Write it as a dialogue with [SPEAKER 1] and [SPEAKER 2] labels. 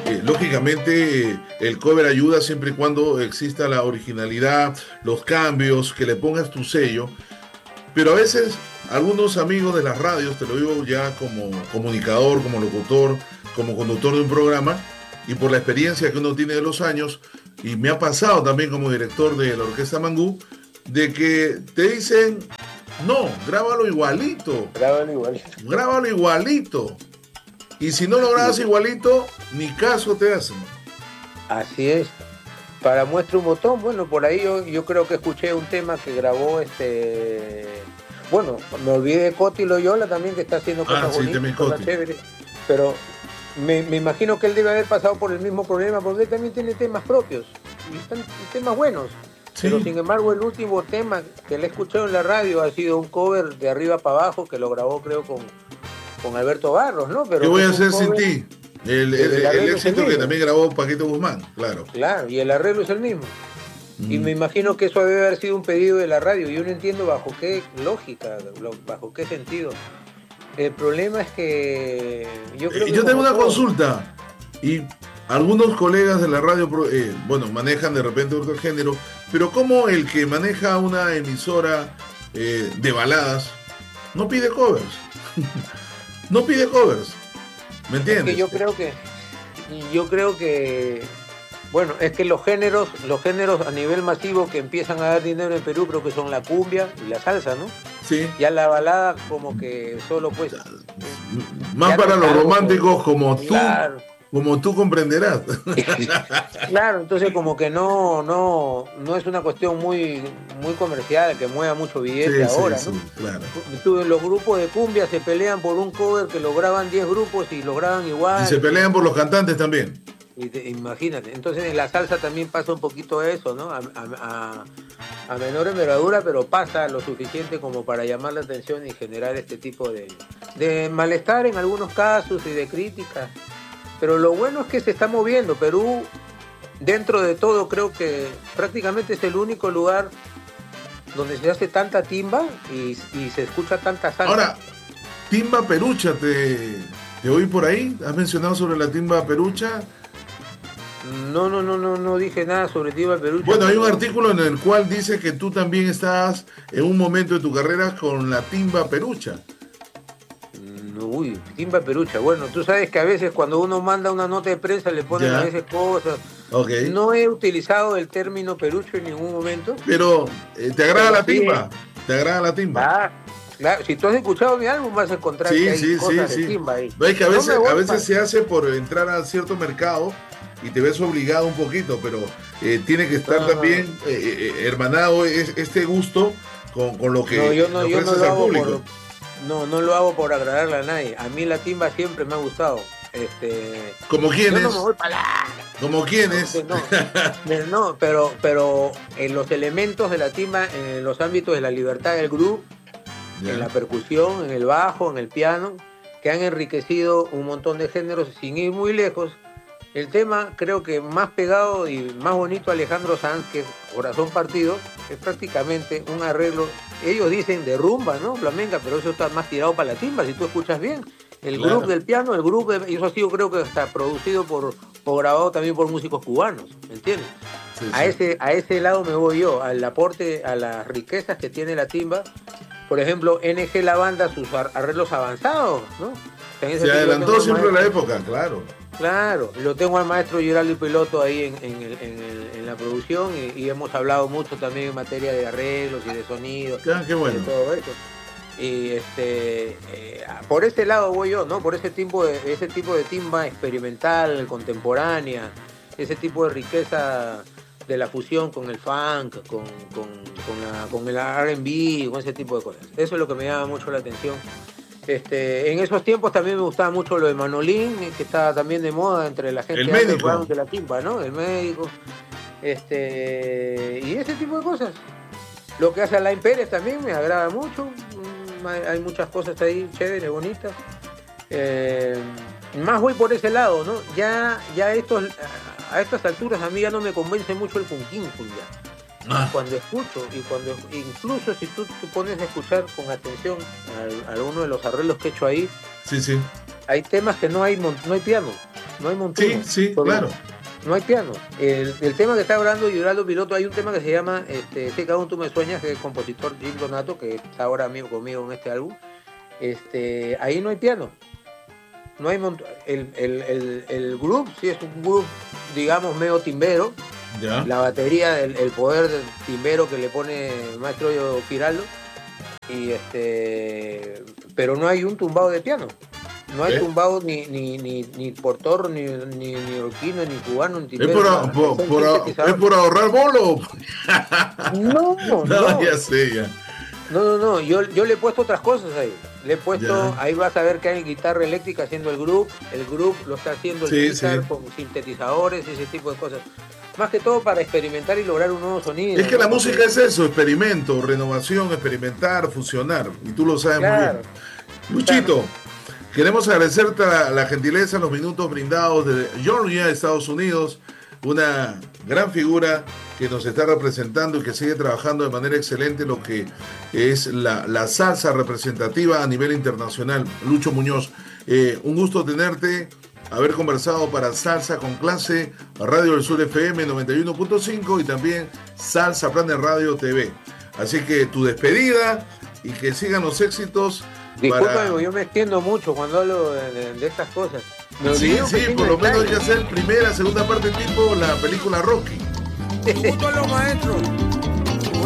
[SPEAKER 1] Lógicamente, el cover ayuda siempre y cuando exista la originalidad, los cambios, que le pongas tu sello. Pero a veces algunos amigos de las radios, te lo digo ya como comunicador, como locutor, como conductor de un programa, y por la experiencia que uno tiene de los años, y me ha pasado también como director de la Orquesta Mangú, de que te dicen, no,
[SPEAKER 2] Grábalo igual.
[SPEAKER 1] grábalo igualito. Y si no lo grabas igualito, ni caso te hacen.
[SPEAKER 2] Así es. Para muestra un botón, bueno, por ahí yo creo que escuché un tema que grabó bueno, me olvidé de Coti Loyola también, que está haciendo cosas
[SPEAKER 1] Sí,
[SPEAKER 2] bonitas,
[SPEAKER 1] también
[SPEAKER 2] cosas
[SPEAKER 1] Coti.
[SPEAKER 2] chéveres, pero me imagino que él debe haber pasado por el mismo problema, porque él también tiene temas propios, y temas buenos, pero
[SPEAKER 1] Sí,
[SPEAKER 2] sin embargo el último tema que le he escuchado en la radio ha sido un cover de arriba para abajo, que lo grabó creo con Alberto Barros, ¿no?
[SPEAKER 1] ¿qué
[SPEAKER 2] Pero que
[SPEAKER 1] voy a
[SPEAKER 2] es un
[SPEAKER 1] hacer sin
[SPEAKER 2] cover,
[SPEAKER 1] ti? El,
[SPEAKER 2] pero
[SPEAKER 1] el-
[SPEAKER 2] el
[SPEAKER 1] el
[SPEAKER 2] arreglo es el
[SPEAKER 1] éxito que
[SPEAKER 2] mismo.
[SPEAKER 1] también grabó Paquito Guzmán, claro.
[SPEAKER 2] Claro, y el arreglo es el mismo. Y me
[SPEAKER 1] Mm.
[SPEAKER 2] imagino que eso debe haber sido un pedido de la radio. Yo no entiendo bajo qué lógica, bajo qué sentido. El problema es que yo creo que
[SPEAKER 1] Yo tengo
[SPEAKER 2] como
[SPEAKER 1] una
[SPEAKER 2] todo,
[SPEAKER 1] consulta. Y algunos colegas de la radio, bueno, manejan de repente otro género, pero ¿cómo el que maneja una emisora de baladas no pide covers? No pide covers, ¿me
[SPEAKER 2] es que
[SPEAKER 1] entiendes?
[SPEAKER 2] yo creo que, bueno, es que los géneros a nivel masivo que empiezan a dar dinero en Perú creo que son la cumbia y la salsa, ¿no?
[SPEAKER 1] Sí,
[SPEAKER 2] Ya la balada como que solo pues,
[SPEAKER 1] más
[SPEAKER 2] ya no
[SPEAKER 1] para
[SPEAKER 2] está
[SPEAKER 1] los
[SPEAKER 2] algo
[SPEAKER 1] románticos
[SPEAKER 2] claro.
[SPEAKER 1] como tú comprenderás.
[SPEAKER 2] Claro, entonces como que no es una cuestión muy comercial que mueva mucho billete
[SPEAKER 1] Sí, sí,
[SPEAKER 2] ahora, ¿no?
[SPEAKER 1] sí, claro.
[SPEAKER 2] Los grupos de cumbia se pelean por un cover que lo graban 10 grupos y lo graban
[SPEAKER 1] Y se
[SPEAKER 2] igual.
[SPEAKER 1] pelean por los cantantes también.
[SPEAKER 2] Imagínate, entonces en la salsa también pasa un poquito eso, ¿no? A menor envergadura, pero pasa lo suficiente como para llamar la atención y generar este tipo de malestar en algunos casos y de críticas. Pero lo bueno es que se está moviendo. Perú, dentro de todo, creo que prácticamente es el único lugar donde se hace tanta timba y se escucha tanta salsa.
[SPEAKER 1] Ahora, timba perucha, te oí por ahí. ¿Has mencionado sobre la timba perucha?
[SPEAKER 2] No dije nada sobre timba Perú.
[SPEAKER 1] Bueno, hay un artículo en el cual dice que tú también estás en un momento de tu carrera con la timba perucha.
[SPEAKER 2] Uy, timba perucha. Bueno, tú sabes que a veces cuando uno manda una nota de prensa le ponen a
[SPEAKER 1] Ya,
[SPEAKER 2] veces cosas.
[SPEAKER 1] ok.
[SPEAKER 2] No he utilizado el término perucho en ningún momento,
[SPEAKER 1] Pero, ¿te agrada
[SPEAKER 2] pero
[SPEAKER 1] la
[SPEAKER 2] sí,
[SPEAKER 1] timba? ¿Te agrada la timba?
[SPEAKER 2] claro, claro. Si tú has escuchado mi álbum vas a encontrar que
[SPEAKER 1] Sí,
[SPEAKER 2] hay
[SPEAKER 1] sí, sí,
[SPEAKER 2] cosas de
[SPEAKER 1] sí.
[SPEAKER 2] timba ahí.
[SPEAKER 1] Ves que a
[SPEAKER 2] No me
[SPEAKER 1] veces, a
[SPEAKER 2] voy
[SPEAKER 1] veces
[SPEAKER 2] para...
[SPEAKER 1] se hace por entrar a cierto mercado y te ves obligado un poquito, pero tiene que estar
[SPEAKER 2] No,
[SPEAKER 1] también hermanado este gusto con lo
[SPEAKER 2] no,
[SPEAKER 1] que le
[SPEAKER 2] yo no
[SPEAKER 1] ofreces
[SPEAKER 2] lo
[SPEAKER 1] al
[SPEAKER 2] hago
[SPEAKER 1] público.
[SPEAKER 2] no lo hago por agradarle a nadie. A mí la timba siempre me ha gustado.
[SPEAKER 1] ¿Como
[SPEAKER 2] Yo no me
[SPEAKER 1] quiénes?
[SPEAKER 2] voy para la...
[SPEAKER 1] ¿Como quiénes?
[SPEAKER 2] No, pero en los elementos de la timba, en los ámbitos de la libertad del groove, en la
[SPEAKER 1] Ya.
[SPEAKER 2] percusión, en el bajo, en el piano, que han enriquecido un montón de géneros sin ir muy lejos. El tema, creo que más pegado y más bonito a Alejandro Sanz, que es Corazón Partido, es prácticamente un arreglo, ellos dicen de rumba, ¿no? Flamenca, pero eso está más tirado para la timba, si tú escuchas bien. El groove
[SPEAKER 1] Claro.
[SPEAKER 2] del piano, y eso ha sido creo que está producido o grabado también por músicos cubanos, ¿me entiendes?
[SPEAKER 1] Sí,
[SPEAKER 2] A
[SPEAKER 1] sí.
[SPEAKER 2] ese lado me voy yo, al aporte, a las riquezas que tiene la timba. Por ejemplo, NG La Banda, sus arreglos avanzados, ¿no? En ese
[SPEAKER 1] Se
[SPEAKER 2] sentido
[SPEAKER 1] adelantó
[SPEAKER 2] tengo al
[SPEAKER 1] siempre a la
[SPEAKER 2] maestro,
[SPEAKER 1] época, claro.
[SPEAKER 2] claro, lo tengo al maestro Giraldo Piloto ahí en la producción y hemos hablado mucho también en materia de arreglos y de sonido
[SPEAKER 1] Ah, qué
[SPEAKER 2] y de
[SPEAKER 1] bueno.
[SPEAKER 2] todo eso. Y por ese lado voy yo, ¿no? Por ese tipo de timba experimental, contemporánea, ese tipo de riqueza de la fusión con el funk, con el R&B, con ese tipo de cosas. Eso es lo que me llama mucho la atención. En esos tiempos también me gustaba mucho lo de Manolín, que estaba también de moda entre la gente
[SPEAKER 1] El médico.
[SPEAKER 2] underground de la timba, ¿no? El médico. Y ese tipo de cosas. Lo que hace Alain Pérez también me agrada mucho. Hay muchas cosas ahí chéveres, bonitas. Más voy por ese lado, ¿no? A estas alturas a mí ya no me convence mucho el Kunkinkun ya.
[SPEAKER 1] Ah,
[SPEAKER 2] Incluso si tú te pones a escuchar con atención a uno de los arreglos que he hecho ahí,
[SPEAKER 1] sí, sí.
[SPEAKER 2] hay temas que no hay piano. no hay montuno.
[SPEAKER 1] Sí, claro.
[SPEAKER 2] No hay piano. El tema que está hablando Giraldo Piloto, hay un tema que se llama Sé que aún tú me sueñas, que es el compositor Jim Donato, que está ahora amigo conmigo en este álbum. Ahí no hay piano. No hay el groove, sí es un groove, digamos, medio timbero.
[SPEAKER 1] Ya.
[SPEAKER 2] La batería, el poder del timbero que le pone el maestro Giraldo. Pero no hay un tumbado de piano. No hay tumbado ni portor, ni orquino, ni cubano, ni timbero.
[SPEAKER 1] ¿Es por ahorrar bolo?
[SPEAKER 2] No,
[SPEAKER 1] ya sé, ya.
[SPEAKER 2] No, yo le he puesto otras cosas ahí. Le he puesto, ahí vas a ver que hay guitarra eléctrica haciendo el groove lo está haciendo el guitar con sintetizadores y ese tipo de cosas. Más que todo para experimentar y lograr un nuevo sonido.
[SPEAKER 1] Es que la música es eso, experimento, renovación, experimentar, fusionar. Y tú lo sabes muy bien. Luchito, queremos agradecerte la gentileza, los minutos brindados de Georgia, Estados Unidos, una gran figura que nos está representando y que sigue trabajando de manera excelente lo que es la salsa representativa a nivel internacional. Lucho Muñoz, un gusto tenerte, haber conversado para Salsa con Clase, Radio del Sur FM 91.5 y también Salsa Planet Radio TV. Así que tu despedida y que sigan los éxitos.
[SPEAKER 2] Disculpa, yo me extiendo mucho cuando hablo de estas cosas.
[SPEAKER 1] Sí, por lo menos hay que hacer primera, segunda parte tipo la película Rocky.
[SPEAKER 2] Junto a los maestros.